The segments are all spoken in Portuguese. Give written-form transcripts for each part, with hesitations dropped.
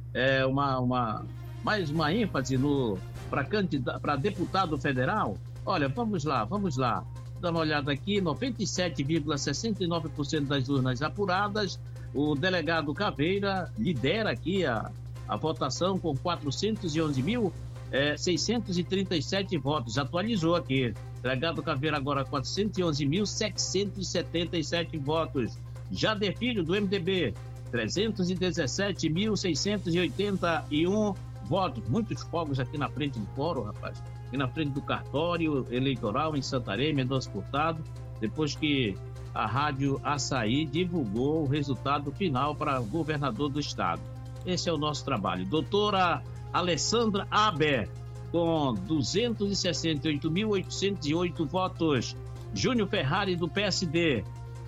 mais uma ênfase para deputado federal. Olha, vamos lá. Dá uma olhada aqui, 97,69% das urnas apuradas. O delegado Caveira lidera aqui a votação com 411.637 votos. Atualizou aqui. Delegado Caveira agora 411.777 votos. Jader Filho, do MDB, 317.681 votos. Muitos fogos aqui na frente do fórum, rapaz. Aqui na frente do cartório eleitoral em Santarém, Mendonça Furtado, depois que a Rádio Açaí divulgou o resultado final para governador do estado. Esse é o nosso trabalho. Doutora Alessandra Aber, com 268.808 votos. Júnior Ferrari, do PSD,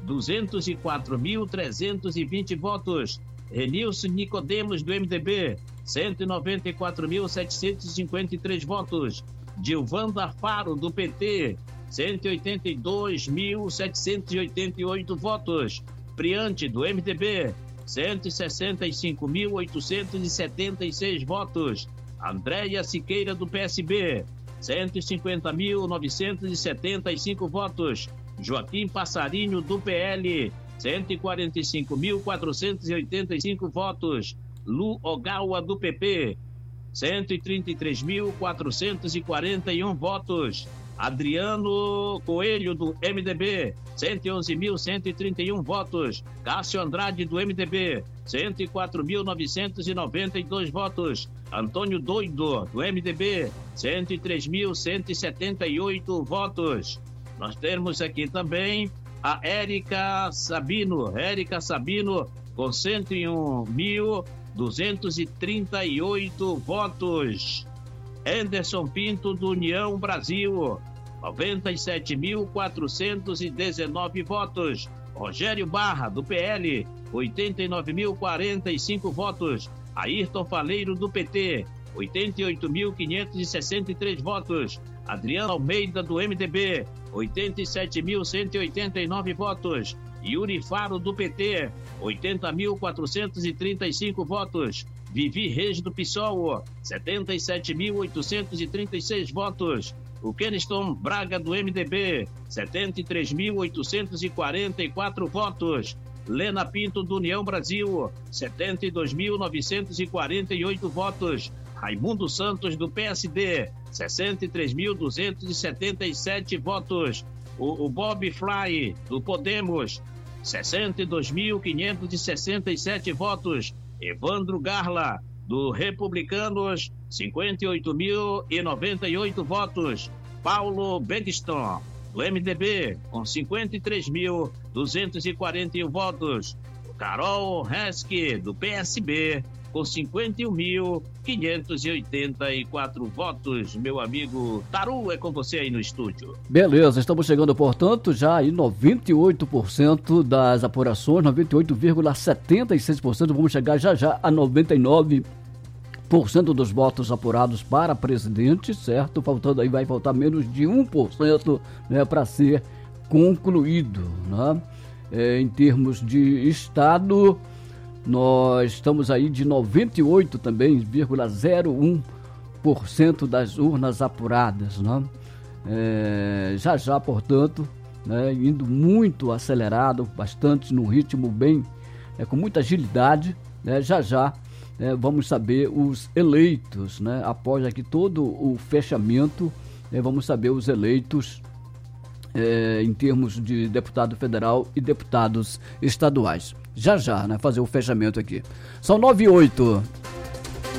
204.320 votos. Renilson Nicodemos, do MDB, 194.753 votos. Dilvanda Faro, do PT, 182.788 votos. Priante, do MDB, 165.876 votos. Andréia Siqueira, do PSB, 150.975 votos. Joaquim Passarinho, do PL, 145.485 votos. Lu Ogawa, do PP, 133.441 votos. Adriano Coelho, do MDB, 111.131 votos. Cássio Andrade, do MDB, 104.992 votos. Antônio Doido, do MDB, 103.178 votos. Nós temos aqui também a Érica Sabino, com 101.238 votos. Anderson Pinto, do União Brasil, 97.419 votos. Rogério Barra, do PL, 89.045 votos. Ayrton Faleiro, do PT, 88.563 votos. Adriano Almeida, do MDB, 87.189 votos. Yuri Faro, do PT, 80.435 votos. Vivi Reis, do PSOL, 77.836 votos. O Keniston Braga, do MDB, 73.844 votos. Lena Pinto, do União Brasil, 72.948 votos. Raimundo Santos, do PSD, 63.277 votos. O Bob Fly, do Podemos, 62.567 votos. Evandro Garla, do Republicanos, 58.098 votos. Paulo Begston, do MDB, com 53.241 votos. Carol Reske, do PSB, com 51.584 votos. Meu amigo Taru, é com você aí no estúdio. Beleza, estamos chegando, portanto, já em 98% das apurações, 98,76%, vamos chegar já a 99% dos votos apurados para presidente, certo? Faltando aí, vai faltar menos de 1%, né, para ser concluído, né? Em termos de estado, nós estamos aí de 98 também, 0,01% das urnas apuradas, né? Já, portanto, né, indo muito acelerado, bastante no ritmo bem, com muita agilidade, né? Já, vamos saber os eleitos, né? Após aqui todo o fechamento, vamos saber os eleitos em termos de deputado federal e deputados estaduais. Já, né? Fazer o fechamento aqui. São 9h08.